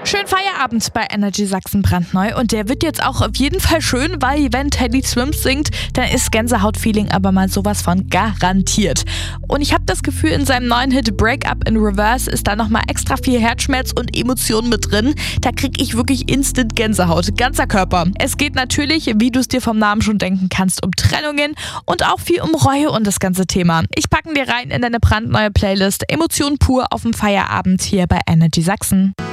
Schönen Feierabend bei Energy Sachsen brandneu und der wird jetzt auch auf jeden Fall schön, weil wenn Teddy Swims singt, dann ist Gänsehaut-Feeling aber mal sowas von garantiert. Und ich habe das Gefühl, in seinem neuen Hit Break Up in Reverse ist da nochmal extra viel Herzschmerz und Emotionen mit drin. Da krieg ich wirklich instant Gänsehaut, ganzer Körper. Es geht natürlich, wie du es dir vom Namen schon denken kannst, um Trennungen und auch viel um Reue und das ganze Thema. Ich packen dir rein in deine brandneue Playlist Emotionen pur auf dem Feierabend hier bei Energy Sachsen.